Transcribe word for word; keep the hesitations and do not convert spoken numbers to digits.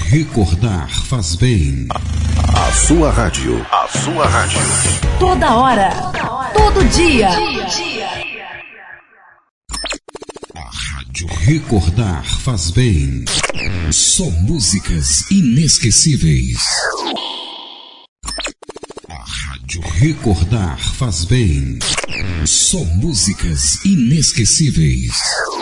Recordar faz bem. A sua rádio. A sua rádio. Toda hora. Todo dia. A rádio Recordar faz bem. Só músicas inesquecíveis. A rádio Recordar faz bem. Só músicas inesquecíveis.